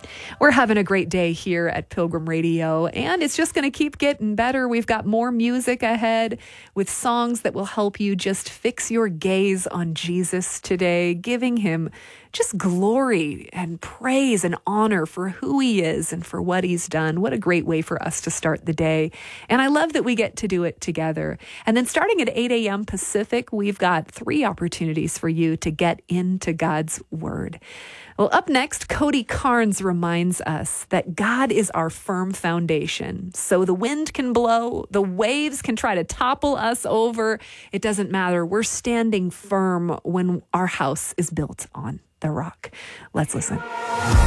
We're having a great day here at Pilgrim Radio, and it's just going to keep getting better. We've got more music ahead with songs that will help you just fix your gaze on Jesus today, giving him just glory and praise and honor for who he is and for what he's done. What a great way for us to start the day. And I love that we get to do it together. And then starting at 8 a.m. Pacific, we've got 3 opportunities for you to get into God's Word. Well, up next, Cody Carnes reminds us that God is our firm foundation. So the wind can blow, the waves can try to topple us over. It doesn't matter. We're standing firm when our house is built on the rock. Let's listen.